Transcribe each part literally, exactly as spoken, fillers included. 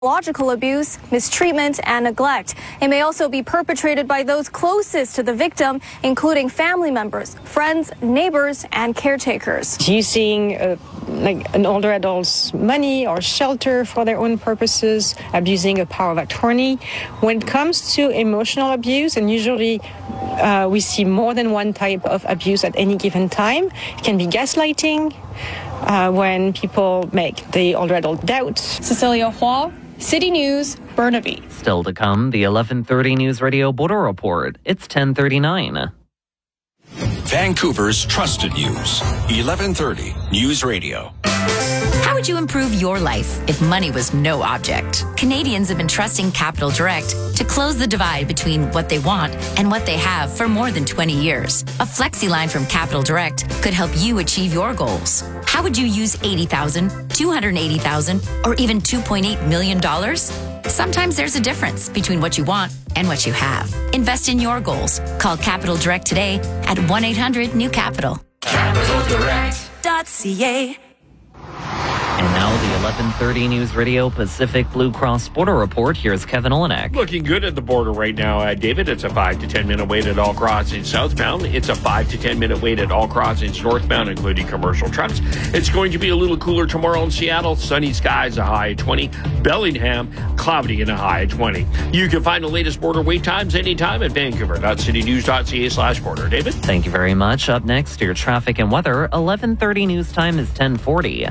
Psychological abuse, mistreatment, and neglect. It may also be perpetrated by those closest to the victim, including family members, friends, neighbors, and caretakers. Using uh, like an older adult's money or shelter for their own purposes, abusing a power of attorney. When it comes to emotional abuse, and usually uh, we see more than one type of abuse at any given time, it can be gaslighting, uh, when people make the older adult doubt. Cecilia Hua, City News, Burnaby. Still to come, the eleven thirty News Radio Border Report. It's ten thirty-nine. Vancouver's trusted news. eleven thirty News Radio. How would you improve your life if money was no object? Canadians have been trusting Capital Direct to close the divide between what they want and what they have for more than twenty years. A flexi line from Capital Direct could help you achieve your goals. How would you use eighty thousand dollars, two hundred eighty thousand dollars, or even two point eight million dollars? Sometimes there's a difference between what you want and what you have. Invest in your goals. Call Capital Direct today at one eight hundred new capital. capital direct dot c a. And now the eleven thirty News Radio Pacific Blue Cross Border Report. Here's Kevin Olenek. Looking good at the border right now, uh, David. It's a five to ten minute wait at all crossings southbound. It's a five to ten minute wait at all crossings northbound, including commercial trucks. It's going to be a little cooler tomorrow in Seattle. Sunny skies, a high of twenty. Bellingham, cloudy and a high of twenty. You can find the latest border wait times anytime at vancouver dot city news dot c a slash border. David? Thank you very much. Up next, your traffic and weather. eleven thirty news time is ten forty.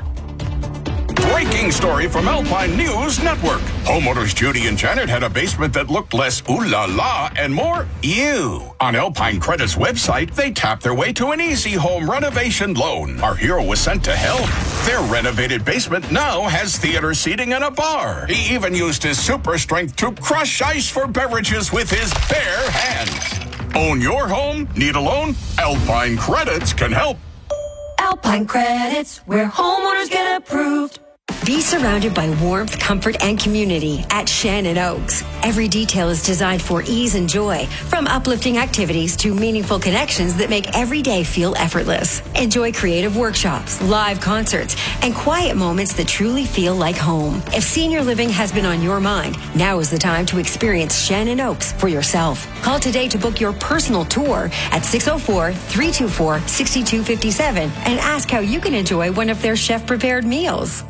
Breaking story from Alpine News Network. Homeowners Judy and Janet had a basement that looked less ooh la la and more ew. On Alpine Credit's website, they tapped their way to an easy home renovation loan. Our hero was sent to help. Their renovated basement now has theater seating and a bar. He even used his super strength to crush ice for beverages with his bare hands. Own your home? Need a loan? Alpine Credits can help. Alpine Credits, where homeowners get approved. Be surrounded by warmth, comfort, and community at Shannon Oaks. Every detail is designed for ease and joy, from uplifting activities to meaningful connections that make every day feel effortless. Enjoy creative workshops, live concerts, and quiet moments that truly feel like home. If senior living has been on your mind, now is the time to experience Shannon Oaks for yourself. Call today to book your personal tour at six oh four, three two four, six two five seven and ask how you can enjoy one of their chef-prepared meals.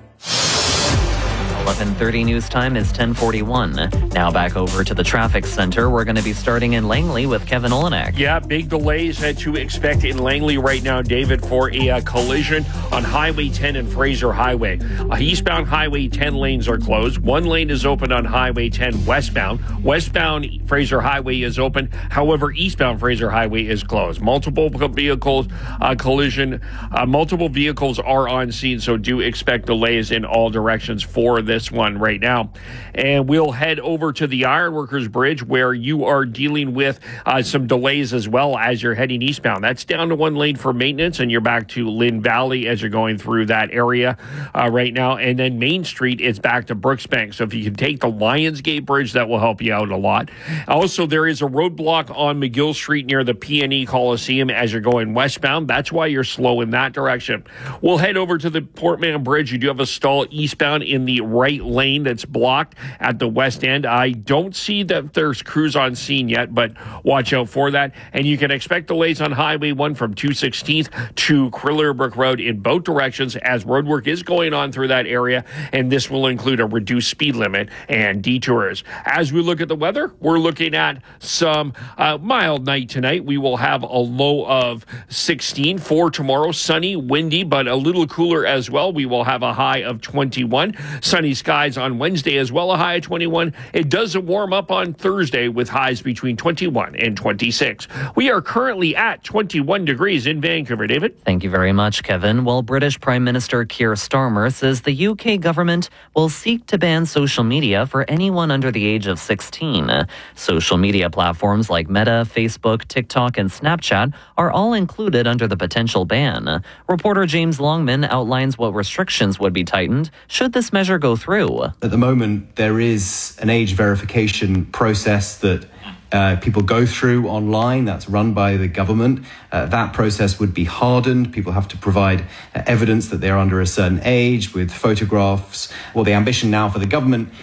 eleven thirty news time is ten forty-one. Now back over to the traffic center. We're going to be starting in Langley with Kevin Olenek. Yeah, big delays that to expect in Langley right now, David, for a uh, collision on Highway ten and Fraser Highway. Uh, eastbound Highway ten lanes are closed. One lane is open on Highway ten westbound. Westbound Fraser Highway is open. However, eastbound Fraser Highway is closed. Multiple vehicles uh, collision. Uh, multiple vehicles are on scene, so do expect delays in all directions for this. This one right now. And we'll head over to the Ironworkers Bridge, where you are dealing with uh, some delays as well as you're heading eastbound. That's down to one lane for maintenance, and you're back to Lynn Valley as you're going through that area uh, right now. And then Main Street is back to Brooksbank. So if you can take the Lionsgate Bridge, that will help you out a lot. Also, there is a roadblock on McGill Street near the P and E Coliseum as you're going westbound. That's why you're slow in that direction. We'll head over to the Portman Bridge. You do have a stall eastbound in the right lane that's blocked at the west end. I don't see that there's crews on scene yet, but watch out for that. And you can expect delays on Highway one from two sixteenth to Crillerbrook Road in both directions as roadwork is going on through that area, and this will include a reduced speed limit and detours. As we look at the weather, we're looking at some uh, mild night tonight. We will have a low of sixteen for tomorrow. Sunny, windy, but a little cooler as well. We will have a high of twenty-one. Sunny skies on Wednesday as well, a high of twenty-one. It does warm up on Thursday with highs between twenty-one and twenty-six. We are currently at twenty-one degrees in Vancouver. David? Thank you very much, Kevin. Well, British Prime Minister Keir Starmer says the U K government will seek to ban social media for anyone under the age of sixteen. Social media platforms like Meta, Facebook, TikTok, and Snapchat are all included under the potential ban. Reporter James Longman outlines what restrictions would be tightened should this measure go through. At the moment, there is an age verification process that uh, people go through online. That's run by the government. Uh, that process would be hardened. People have to provide uh, evidence that they're under a certain age with photographs. Well, the ambition now for the government